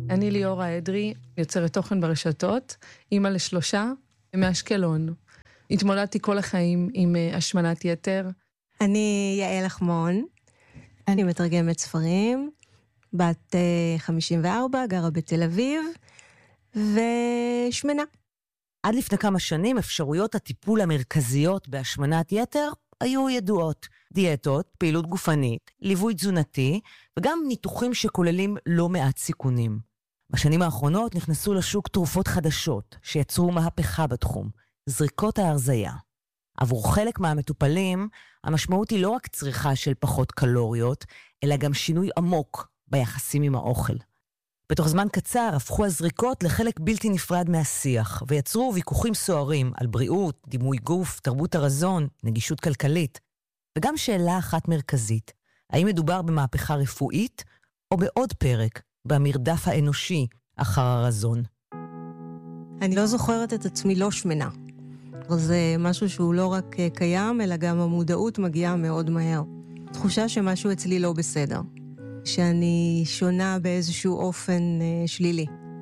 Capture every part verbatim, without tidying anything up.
אני ליאורה אדרי, יוצרת תוכן ברשתות, אמא לשלושה, מאשקלון. התמודדתי כל החיים עם השמנת יתר. אני יעל אחמון, אני מתרגמת ספרים, בת חמישים וארבע, גרה בתל אביב, ושמנה. עד לפני כמה שנים אפשרויות הטיפול המרכזיות בהשמנת יתר היו ידועות. דיאטות, פעילות גופנית, ליווי תזונתי, וגם ניתוחים שכוללים לא מעט סיכונים. בשנים האחרונות נכנסו לשוק תרופות חדשות שיצרו מהפכה בתחום, זריקות ההרזיה. עבור חלק מהמטופלים, המשמעות היא לא רק צריכה של פחות קלוריות, אלא גם שינוי עמוק ביחסים עם האוכל. בתוך זמן קצר הפכו הזריקות לחלק בלתי נפרד מהשיח, ויצרו ויכוחים סוערים על בריאות, דימוי גוף, תרבות הרזון, נגישות כלכלית. וגם שאלה אחת מרכזית, האם מדובר במהפכה רפואית, או בעוד פרק, במרדף האנושי אחר הרזון? אני לא זוכרת את עצמי לא שמנה. זה משהו שהוא לא רק קיים, אלא גם המודעות מגיעה מאוד מהר. תחושה שמשהו אצלי לא בסדר. שאני שונה באיזשהו אופן שלילי.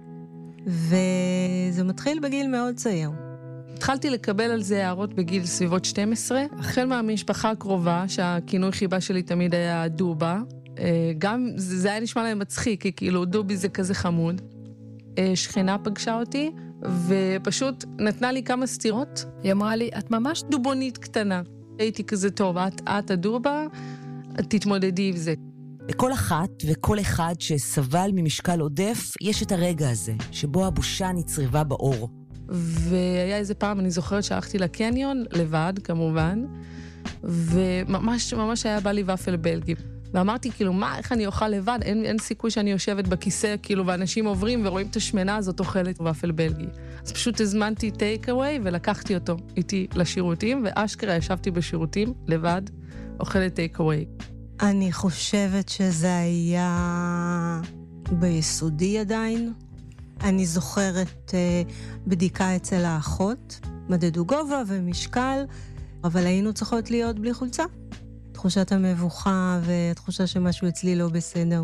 וזה מתחיל בגיל מאוד צעיר. התחלתי לקבל על זה הערות בגיל סביבות שתים עשרה, החל מהמשפחה הקרובה, שהכינוי חיבה שלי תמיד היה דובה. גם זה היה נשמע להם מצחיק, כי כאילו דובי זה כזה חמוד. שכנה פגשה אותי, ופשוט נתנה לי כמה סתירות. היא אמרה לי, את ממש דובונית קטנה. הייתי כזה טוב, את, את הדובה, את תתמודדי עם זה. לכל אחת וכל אחד שסבל ממשקל עודף, יש את הרגע הזה, שבו הבושה נצרבה באור. והיה איזה פעם, אני זוכרת שהלכתי לקניון, לבד כמובן, וממש ממש היה בא לי ופל בלגי. ואמרתי, כאילו, מה, איך אני אוכל לבד? אין, אין סיכוי שאני יושבת בכיסא, כאילו, ואנשים עוברים ורואים את השמנה הזאת אוכלת ופל בלגי. אז פשוט הזמנתי טייק אווי ולקחתי אותו איתי לשירותים, ואשכרה ישבתי בשירותים, לבד, אוכלת טייק אווי. אני חושבת שזה היה ביסודי עדיין. אני זוכרת uh, בדיקה אצל האחות, מדדו גובה ומשקל, אבל היינו צריכות להיות בלי חולצה. תחושת המבוכה ותחושה שמשהו אצלי לא בסדר.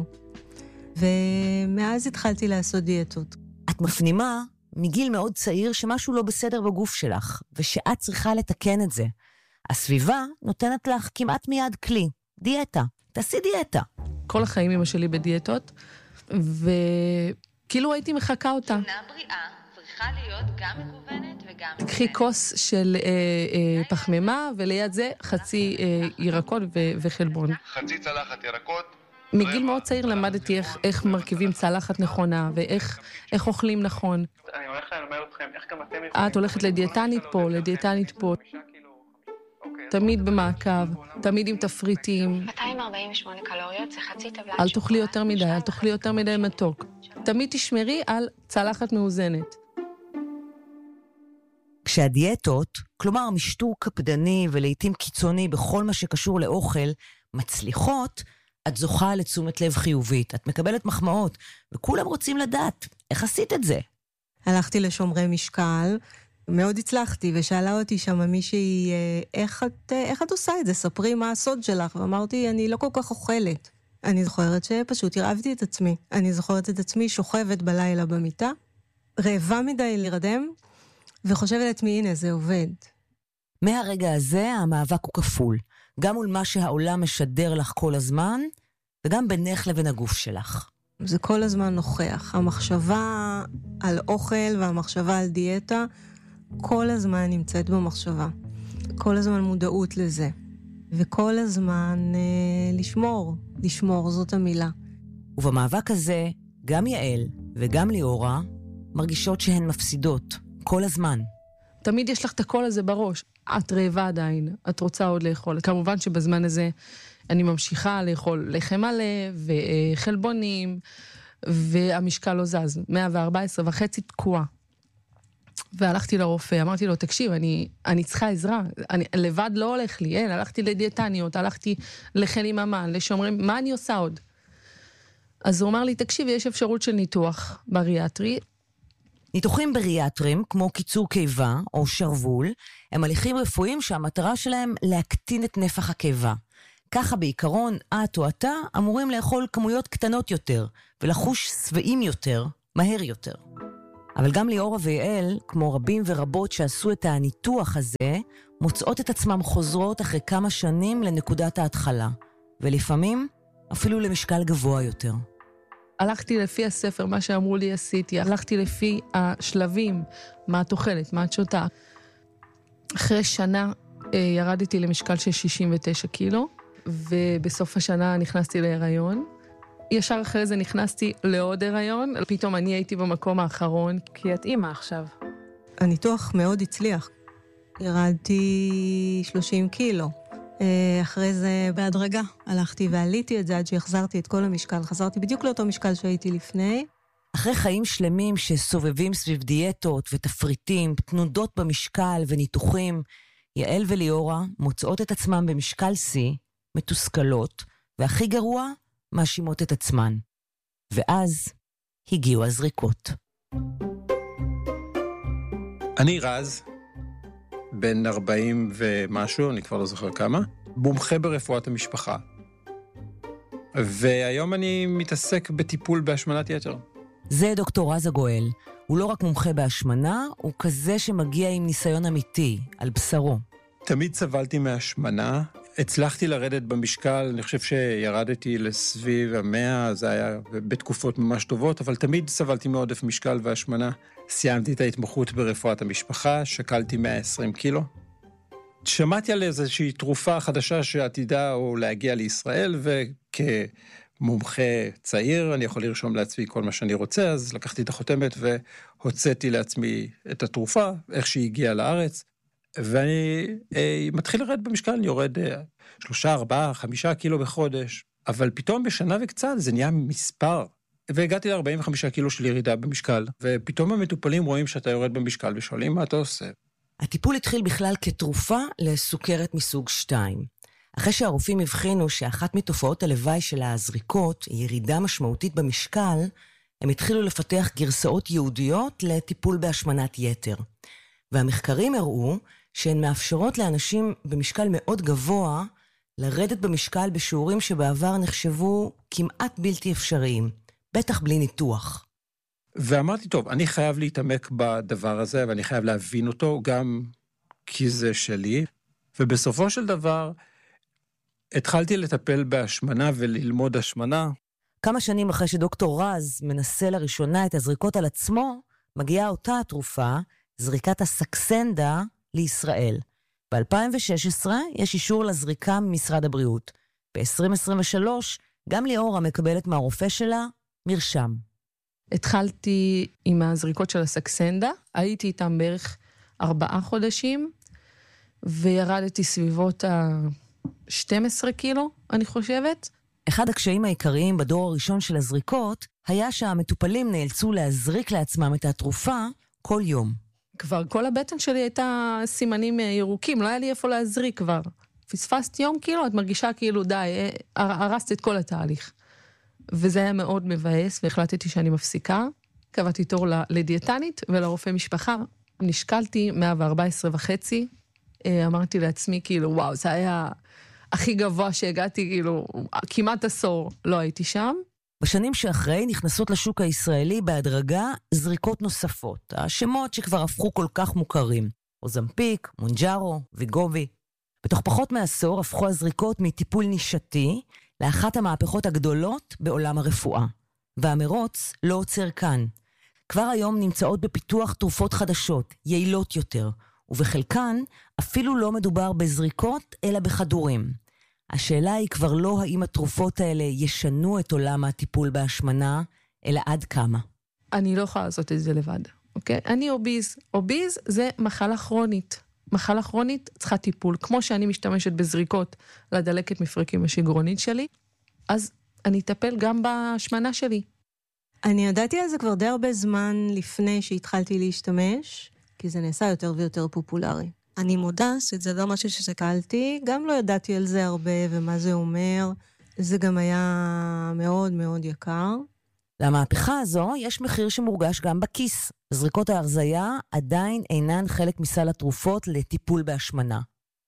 ומאז התחלתי לעשות דיאטות. את מפנימה מגיל מאוד צעיר שמשהו לא בסדר בגוף שלך, ושאת צריכה לתקן את זה. הסביבה נותנת לך כמעט מיד כלי. דיאטה, תעשי דיאטה. כל החיים אמא שלי בדיאטות, וכאילו הייתי מחכה אותה. תזונה בריאה צריכה להיות גם מגוונת וגם... קחי כוס של אה, אה, פחמימה, וליד זה חצי אה, ירקות ו- וחלבון. חצי צלחת ירקות. מגיל מאוד צעיר למדתי איך, איך מרכיבים צלחת נכונה, ואיך איך אוכלים נכון. אני הולך ללמד אתכם, איך גם אתם יכולים... את הולכת לדיאטנית פה, לדיאטנית פה. תמיד במעקב, תמיד עם תפריטים. מאתיים ארבעים ושמונה קלוריות זה חצי טבלה. אל תאכלי יותר מדי, אל תאכלי יותר מדי מתוק. תמיד תשמרי על צלחת מאוזנת. כשהדיאטות, כלומר משטור קפדני ולעיתים קיצוני בכל מה שקשור לאוכל, מצליחות, את זוכה לתשומת לב חיובית, את מקבלת מחמאות, וכולם רוצים לדעת איך עשית את זה. הלכתי לשומרי משקל, מאוד הצלחתי, ושאלה אותי שם מישהי, איך את, איך את עושה את זה? ספרי מה הסוד שלך. ואמרתי, אני לא כל כך אוכלת. אני זוכרת שפשוט הרעבתי את עצמי. אני זוכרת את עצמי שוכבת בלילה במיטה, רעבה מדי לרדם, וחושבת לעצמי, הנה, זה עובד. מהרגע הזה המאבק הוא כפול. גם מול מה שהעולם משדר לך כל הזמן, וגם בינך לבין הגוף שלך. זה כל הזמן נוכח. המחשבה על אוכל והמחשבה על דיאטה, כל הזמן נמצאת במחשבה. כל הזמן מודעות לזה. וכל הזמן אה, לשמור. לשמור, זאת המילה. ובמאבק הזה, גם יעל וגם ליאורה מרגישות שהן מפסידות. כל הזמן. תמיד יש לך את הקול הזה בראש. את רעבה עדיין, את רוצה עוד לאכול. כמובן שבזמן הזה אני ממשיכה לאכול לחם מלא וחלבונים, והמשקל לא זז. מאה וארבע עשרה וחצי תקועה. והלכתי לרופא, אמרתי לו, תקשיב, אני, אני צריכה עזרה. אני, לבד לא הולך לי, אין, הלכתי לדיאטניות, הלכתי לחלי ממן, לשומרים, מה אני עושה עוד? אז הוא אמר לי, תקשיב, יש אפשרות של ניתוח בריאטרי. ניתוחים בריאטרים, כמו קיצור קיבה או שרוול, הם הליכים רפואיים שהמטרה שלהם להקטין את נפח הקיבה. ככה בעיקרון, את או אתה אמורים לאכול כמויות קטנות יותר, ולחוש שבעים יותר, מהר יותר. אבל גם ליאורה ויעל, כמו רבים ורבות שעשו את הניתוח הזה, מוצאות את עצמם חוזרות אחרי כמה שנים לנקודת ההתחלה, ולפעמים אפילו למשקל גבוה יותר. הלכתי לפי הספר, מה שאמרו לי עשיתי, הלכתי לפי השלבים, מה את אוכלת, מה את שותה. אחרי שנה ירדתי למשקל של שישים ותשע קילו, ובסוף השנה נכנסתי להיריון. ישר אחרי זה נכנסתי לעוד הריון, פתאום אני הייתי במקום האחרון, כי את אימא עכשיו. הניתוח מאוד הצליח. ירדתי שלושים קילו. אחרי זה בהדרגה הלכתי ועליתי את זה עד שהחזרתי את כל המשקל. חזרתי בדיוק לאותו משקל שהייתי לפני. אחרי חיים שלמים שסובבים סביב דיאטות ותפריטים, תנודות במשקל וניתוחים, יעל וליאורה מוצאות את עצמם במשקל C, מתוסכלות, והכי גרוע, מאשימות את עצמן. ואז הגיעו הזריקות. אני רז, בן ארבעים ומשהו, אני כבר לא זוכר כמה, מומחה ברפואת המשפחה. והיום אני מתעסק בטיפול בהשמנת יתר. זה דוקטור רז הגואל. הוא לא רק מומחה בהשמנה, הוא כזה שמגיע עם ניסיון אמיתי, על בשרו. תמיד סבלתי מהשמנה. הצלחתי לרדת במשקל, אני חושב שירדתי לסביב המאה, זה היה בתקופות ממש טובות, אבל תמיד סבלתי מעודף משקל והשמנה. סיימתי את ההתמחות ברפואת המשפחה, שקלתי מאה ועשרים קילו. שמעתי על איזושהי תרופה חדשה שעתידה או להגיע לישראל, וכמומחה צעיר אני יכול לרשום לעצמי כל מה שאני רוצה, אז לקחתי את החותמת והוצאתי לעצמי את התרופה, איך שהיא הגיעה לארץ. ואני אה, מתחיל לרד במשקל, אני יורד אה, שלושה, ארבעה, חמישה קילו בחודש, אבל פתאום בשנה וקצת זה נהיה מספר, והגעתי ל-ארבעים וחמישה קילו של ירידה במשקל, ופתאום המטופלים רואים שאתה יורד במשקל ושואלים מה אתה עושה. הטיפול התחיל בכלל כתרופה לסוכרת מסוג שתיים. אחרי שהרופאים הבחינו שאחת מתופעות הלוואי של הזריקות היא ירידה משמעותית במשקל, הם התחילו לפתח גרסאות ייעודיות לטיפול בהשמנת יתר. והמחקרים הראו שהן מאפשרות לאנשים במשקל מאוד גבוה לרדת במשקל בשיעורים שבעבר נחשבו כמעט בלתי אפשריים, בטח בלי ניתוח. ואמרתי, טוב, אני חייב להתעמק בדבר הזה, ואני חייב להבין אותו גם כי זה שלי, ובסופו של דבר התחלתי לטפל בהשמנה וללמוד השמנה. כמה שנים אחרי שדוקטור רז מנסה לראשונה את הזריקות על עצמו, מגיעה אותה התרופה, זריקת הסקסנדה לישראל. ב-אלפיים ושש עשרה יש אישור לזריקה ממשרד הבריאות. ב-עשרים עשרים ושלוש גם ליאורה מקבלת מהרופא שלה מרשם. התחלתי עם הזריקות של הסקסנדה, הייתי איתם בערך ארבעה חודשים, וירדתי סביבות ה-שתים עשרה קילו, אני חושבת. אחד הקשיים העיקריים בדור הראשון של הזריקות, היה שהמטופלים נאלצו להזריק לעצמם את התרופה כל יום. כבר כל הבטן שלי הייתה סימנים ירוקים, לא היה לי איפה להזריק כבר. פספסת יום כאילו, את מרגישה כאילו די, הרסת את כל התהליך. וזה היה מאוד מבאס, והחלטתי שאני מפסיקה. קבעתי תור לדיאטנית ולרופא משפחה. נשקלתי מאה וארבע עשרה וחצי. אמרתי לעצמי כאילו, וואו, זה היה הכי גבוה שהגעתי, כאילו, כמעט עשור לא הייתי שם. בשנים שאחרי נכנסות לשוק הישראלי בהדרגה זריקות נוספות, השמות שכבר הפכו כל כך מוכרים, אוזמפיק, מונג'ארו, ויגובי. בתוך פחות מעשור הפכו הזריקות מטיפול נישתי לאחת המהפכות הגדולות בעולם הרפואה. והמרוץ לא עוצר כאן. כבר היום נמצאות בפיתוח תרופות חדשות, יעילות יותר, ובחלקן אפילו לא מדובר בזריקות אלא בכדורים. השאלה היא כבר לא האם התרופות האלה ישנו את עולם הטיפול בהשמנה, אלא עד כמה. אני לא יכולה לעשות את זה לבד, אוקיי? אני אוביז. אוביז זה מחלה כרונית. מחלה כרונית צריכה טיפול. כמו שאני משתמשת בזריקות לדלקת מפרקים השגרונית שלי, אז אני אטפל גם בהשמנה שלי. אני ידעתי על זה כבר די הרבה זמן לפני שהתחלתי להשתמש, כי זה נעשה יותר ויותר פופולרי. אני מודה שזה לא משהו ששקלתי, גם לא ידעתי על זה הרבה ומה זה אומר. זה גם היה מאוד מאוד יקר. למהפכה הזו יש מחיר שמורגש גם בכיס. זריקות ההרזיה עדיין אינן חלק מסל התרופות לטיפול בהשמנה.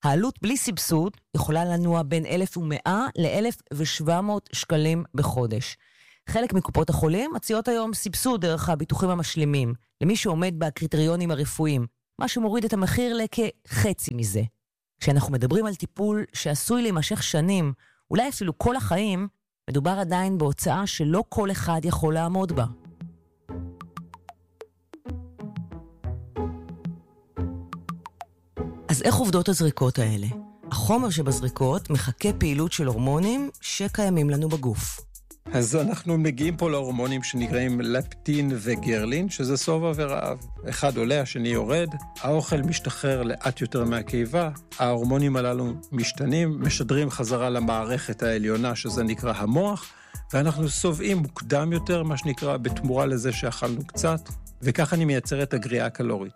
העלות בלי סבסוד יכולה לנוע בין אלף ומאה ל-אלף ושבע מאות שקלים בחודש. חלק מקופות החולים מציעות היום סבסוד דרך הביטוחים המשלימים, למי שעומד בקריטריונים הרפואיים, מה שמוריד את המחיר לכחצי מזה. כשאנחנו מדברים על טיפול שעשוי להימשך שנים, אולי אפילו כל החיים, מדובר עדיין בהוצאה שלא כל אחד יכול לעמוד בה. אז איך עובדות הזריקות האלה? החומר שבזריקות מחכה פעילות של הורמונים שקיימים לנו בגוף. אז אנחנו מגיעים פה להורמונים שנקראים לפטין וגרלין, שזה סובה ורעב. אחד עולה, השני יורד, האוכל משתחרר לאט יותר מהקיבה, ההורמונים הללו משתנים, משדרים חזרה למערכת העליונה, שזה נקרא המוח, ואנחנו סובעים מוקדם יותר, מה שנקרא, בתמורה לזה שאכלנו קצת, וכך אני מייצר את הגריעה הקלורית.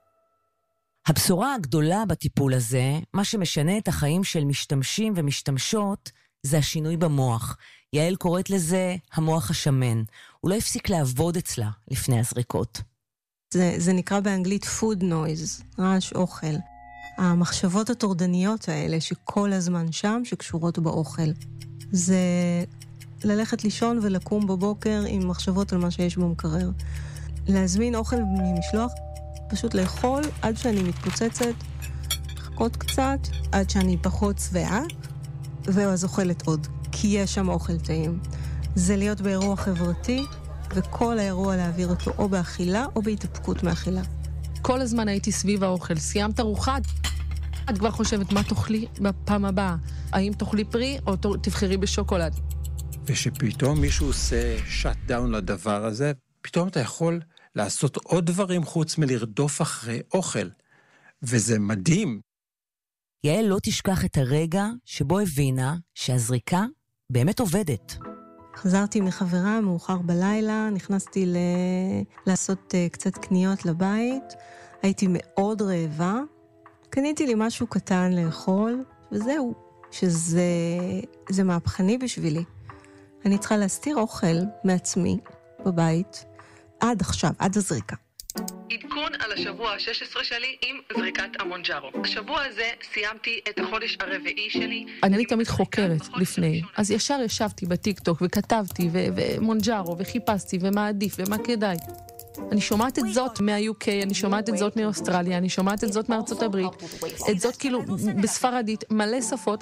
הבשורה הגדולה בטיפול הזה, מה שמשנה את החיים של משתמשים ומשתמשות, זה השינוי במוח. יעל קוראת לזה המוח השמן. הוא לא הפסיק לעבוד אצלה לפני הזריקות. זה, זה נקרא באנגלית food noise, רעש אוכל. המחשבות הטורדניות האלה שכל הזמן שם, שקשורות באוכל. זה ללכת לישון ולקום בבוקר עם מחשבות על מה שיש במקרר. להזמין אוכל ממשלוח, פשוט לאכול עד שאני מתפוצצת, לחכות קצת, עד שאני פחות שבעה, ואז אוכלת עוד, כי יש שם אוכל טעים. זה להיות באירוע חברתי, וכל האירוע להעביר אותו או באכילה או בהתאפקות מאכילה. כל הזמן הייתי סביב האוכל, סיימת ארוחה, את כבר חושבת מה תאכלי בפעם הבאה, האם תאכלי פרי או תבחרי בשוקולד. ושפתאום מישהו עושה שאט דאון לדבר הזה, פתאום אתה יכול לעשות עוד דברים חוץ מלרדוף אחרי אוכל, וזה מדהים. יעל לא תשכח את הרגע שבו הבינה שהזריקה באמת עובדת. חזרתי מחברה מאוחר בלילה, נכנסתי ל... לעשות uh, קצת קניות לבית, הייתי מאוד רעבה, קניתי לי משהו קטן לאכול, וזהו, שזה זה מהפכני בשבילי. אני צריכה להסתיר אוכל מעצמי בבית, עד עכשיו, עד הזריקה. עדכון על השבוע ה-שש עשרה שלי עם זריקת המונג'ארו. השבוע הזה סיימתי את החודש הרביעי שלי. אני תמיד חוקרת לפני, אז ישר ישבתי בטיקטוק וכתבתי ומונג'ארו וחיפשתי ומה עדיף ומה כדאי. אני שומעת את זאת מה-יו קיי, אני שומעת את זאת מאוסטרליה, אני שומעת את זאת מארצות הברית, את זאת כאילו בספרדית, מלא שפות,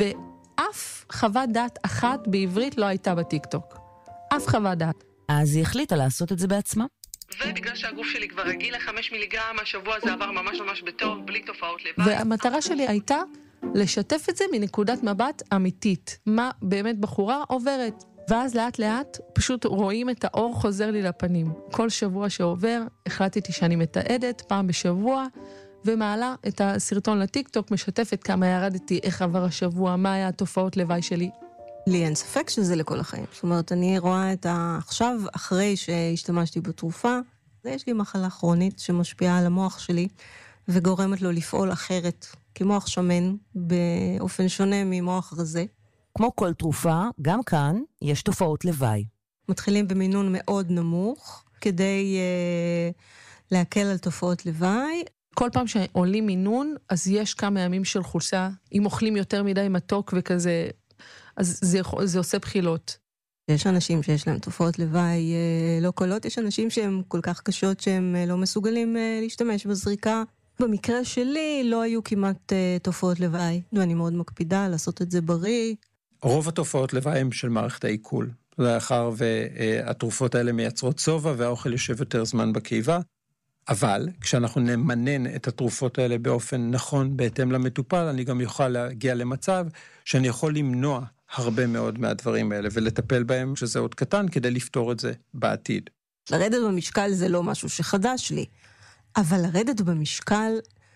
ואף חוות דעת אחת בעברית לא הייתה בטיקטוק. אף חוות דעת. אז היא החליטה לעשות את זה בעצמה. ובגלל שהגוף שלי כבר רגיל לחמש מיליגרם, השבוע זה עבר ממש ממש בטוב, בלי תופעות לבד. והמטרה שלי הייתה לשתף את זה מנקודת מבט אמיתית. מה באמת בחורה עוברת. ואז לאט לאט פשוט רואים את האור חוזר לי לפנים. כל שבוע שעובר, החלטתי שאני מתעדת פעם בשבוע, ומעלה את הסרטון לטיקטוק, משתפת כמה ירדתי, איך עבר השבוע, מה היה התופעות לוואי שלי. לי אין ספק שזה לכל החיים. זאת אומרת, אני רואה את ה... עכשיו, אחרי שהשתמשתי בתרופה, יש לי מחלה כרונית שמשפיעה על המוח שלי, וגורמת לו לפעול אחרת, כמוח שמן, באופן שונה ממוח רזה. כמו כל תרופה, גם כאן יש תופעות לוואי. מתחילים במינון מאוד נמוך, כדי uh, להקל על תופעות לוואי. כל פעם שעולים מינון, אז יש כמה ימים של חולשה. אם אוכלים יותר מדי מתוק וכזה, אז זה, זה עושה בחילות. יש אנשים שיש להם תופעות לוואי uh, לא קולות, יש אנשים שהם כל כך קשות שהם uh, לא מסוגלים uh, להשתמש בזריקה. במקרה שלי לא היו כמעט uh, תופעות לוואי, ואני מאוד מקפידה לעשות את זה בריא. רוב התופעות לוואי הם של מערכת העיכול. לאחר והתרופות האלה מייצרות סובה והאוכל יושב יותר זמן בקיבה. אבל כשאנחנו נמנן את התרופות האלה באופן נכון בהתאם למטופל, אני גם יוכל להגיע למצב שאני יכול למנוע הרבה מאוד מהדברים האלה ולטפל בהם שזה עוד קטן כדי לפתור את זה בעתיד. לרדת במשקל זה לא משהו שחדש לי, אבל לרדת במשקל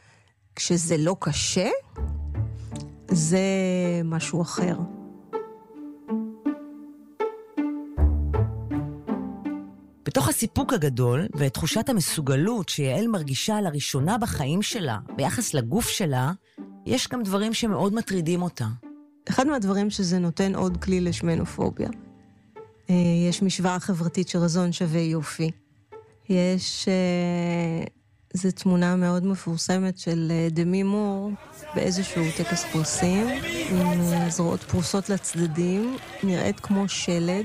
כשזה לא קשה, זה משהו אחר. בתוך הסיפוק הגדול ותחושת המסוגלות שיעל מרגישה לראשונה בחיים שלה, ביחס לגוף שלה, יש גם דברים שמאוד מטרידים אותה. אחד מהדברים שזה נותן עוד כלי לשמנופוביה. יש משוואה חברתית שרזון שווה יופי. יש זו תמונה מאוד מפורסמת של דמי מור באיזשהו טקס פרסים, עם זרועות פרוסות לצדדים, נראית כמו שלד.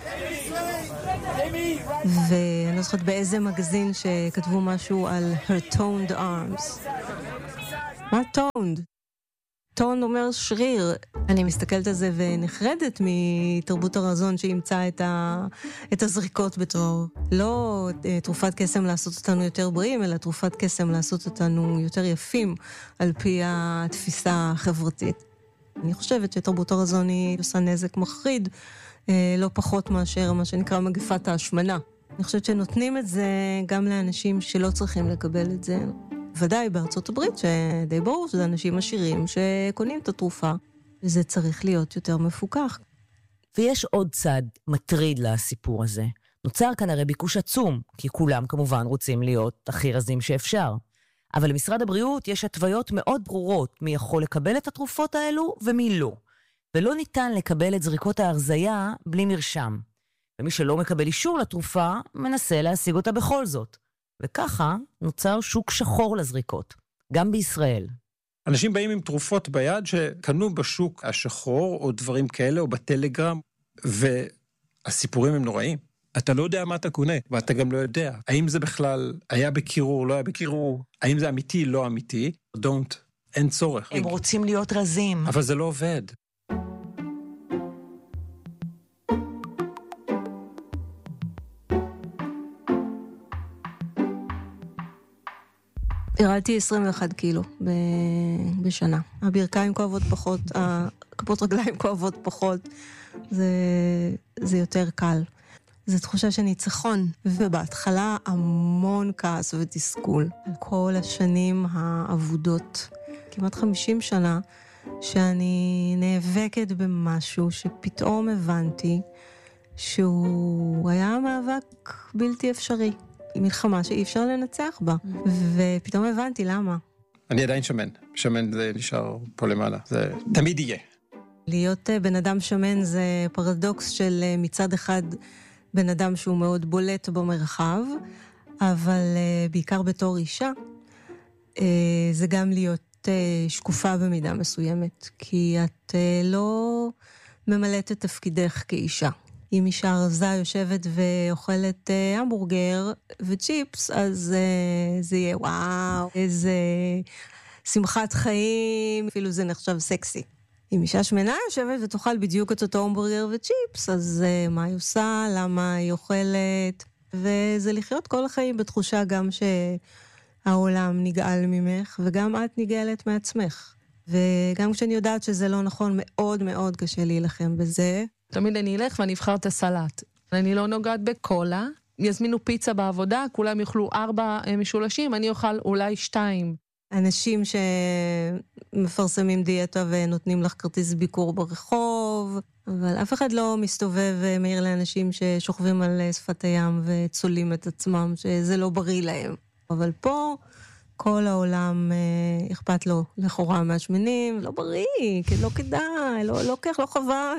ואני לא זוכרת באיזה מגזין שכתבו משהו על her toned arms. מה toned? טון אומר שריר. אני מסתכלת על זה ונחרדת מתרבות הרזון שימצא את, ה... את הזריקות בתור. לא תרופת קסם לעשות אותנו יותר בריאים, אלא תרופת קסם לעשות אותנו יותר יפים על פי התפיסה החברתית. אני חושבת שתרבות הרזון היא עושה נזק מחריד, לא פחות מאשר מה שנקרא מגפת ההשמנה. אני חושבת שנותנים את זה גם לאנשים שלא צריכים לקבל את זה. ודאי בארצות הברית, שדי ברור שזה אנשים עשירים שקונים את התרופה, וזה צריך להיות יותר מפוקח. ויש עוד צד מטריד לסיפור הזה. נוצר כאן הרי ביקוש עצום, כי כולם כמובן רוצים להיות הכי רזים שאפשר. אבל למשרד הבריאות יש התוויות מאוד ברורות מי יכול לקבל את התרופות האלו ומי לא. ולא ניתן לקבל את זריקות ההרזיה בלי מרשם. ומי שלא מקבל אישור לתרופה, מנסה להשיג אותה בכל זאת. וככה נוצר שוק שחור לזריקות, גם בישראל. אנשים באים עם תרופות ביד שקנו בשוק השחור, או דברים כאלה, או בטלגרם, והסיפורים הם נוראים. אתה לא יודע מה אתה קונה, ואתה גם לא יודע. האם זה בכלל היה בקירור, לא היה בקירור? האם זה אמיתי, לא אמיתי? Don't. אין צורך. הם רוצים להיות רזים. אבל זה לא עובד. ירדתי עשרים ואחת קילו בשנה. הברכיים כואבות פחות, הכפות רגליים כואבות פחות. זה, זה יותר קל. זו תחושה של ניצחון. ובהתחלה המון כעס ותסכול. על כל השנים העבודות, כמעט חמישים שנה, שאני נאבקת במשהו שפתאום הבנתי שהוא היה מאבק בלתי אפשרי. מלחמה שאי אפשר לנצח בה. ופתאום הבנתי למה. אני עדיין שמן. שמן זה נשאר פה למעלה. זה תמיד יהיה. להיות בן אדם שמן זה פרדוקס של מצד אחד בן אדם שהוא מאוד בולט במרחב, אבל בעיקר בתור אישה, זה גם להיות שקופה במידה מסוימת, כי את לא ממלאת את תפקידך כאישה. אם אישה רזה יושבת ואוכלת אה, המבורגר וצ'יפס, אז אה, זה יהיה וואו, איזה שמחת חיים, אפילו זה נחשב סקסי. אם אישה שמנה יושבת ותאכל בדיוק את אותו המבורגר וצ'יפס, אז אה, מה היא עושה, למה היא אוכלת, וזה לחיות כל החיים בתחושה גם שהעולם נגאל ממך, וגם את נגאלת מעצמך. וגם כשאני יודעת שזה לא נכון, מאוד מאוד קשה להילחם בזה. תמיד אני אלך ואני אבחר את הסלט. אני לא נוגעת בקולה, יזמינו פיצה בעבודה, כולם יאכלו ארבע משולשים, אני אוכל אולי שתיים. אנשים שמפרסמים דיאטה ונותנים לך כרטיס ביקור ברחוב, אבל אף אחד לא מסתובב ומעיר לאנשים ששוכבים על שפת הים וצולים את עצמם, שזה לא בריא להם. אבל פה כל העולם אה, אכפת לו לכאורה מהשמנים, לא בריא, כי לא כדאי, לא, לא כך, לא חבל.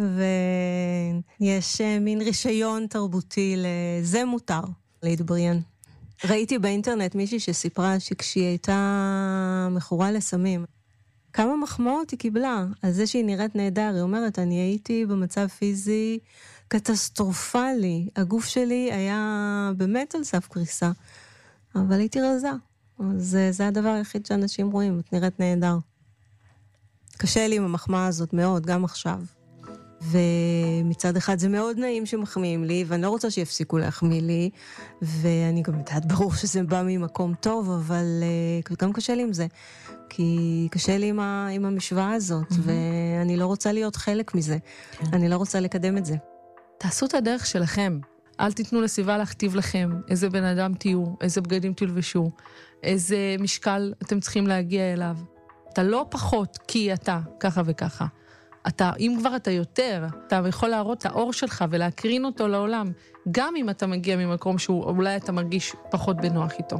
ויש אה, מין רישיון תרבותי לזה מותר, להתבריין. ראיתי באינטרנט מישהי שסיפרה שכשהיא הייתה מכורה לסמים, כמה מחמאות היא קיבלה על זה שהיא נראית נהדר. היא אומרת, אני הייתי במצב פיזי קטסטרופלי. הגוף שלי היה באמת על סף קריסה, אבל הייתי רזה. אז זה הדבר היחיד שאנשים רואים, את נראית נהדר. קשה לי עם המחמאה הזאת מאוד, גם עכשיו. ומצד אחד זה מאוד נעים שמחמיאים לי, ואני לא רוצה שיפסיקו להחמיא לי, ואני גם יודעת ברור שזה בא ממקום טוב, אבל גם קשה לי עם זה, כי קשה לי עם, ה, עם המשוואה הזאת, mm-hmm. ואני לא רוצה להיות חלק מזה. כן. אני לא רוצה לקדם את זה. תעשו את הדרך שלכם. אל תיתנו לסביבה להכתיב לכם איזה בן אדם תהיו, איזה בגדים תלבשו, איזה משקל אתם צריכים להגיע אליו. אתה לא פחות כי אתה ככה וככה. אתה, אם כבר אתה יותר, אתה יכול להראות את האור שלך ולהקרין אותו לעולם, גם אם אתה מגיע ממקום שהוא אולי אתה מרגיש פחות בנוח איתו.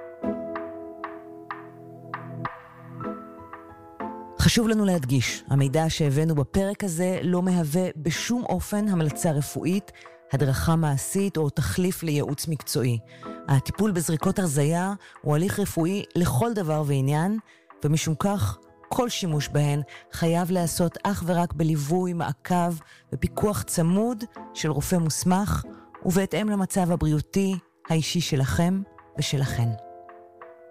חשוב לנו להדגיש, המידע שהבאנו בפרק הזה לא מהווה בשום אופן המלצה רפואית, הדרכה מעשית או תחליף לייעוץ מקצועי. הטיפול בזריקות הרזיה הוא הליך רפואי לכל דבר ועניין, ומשום כך כל שימוש בהן חייב לעשות אך ורק בליווי, מעקב ופיקוח צמוד של רופא מוסמך, ובהתאם למצב הבריאותי האישי שלכם ושלכן.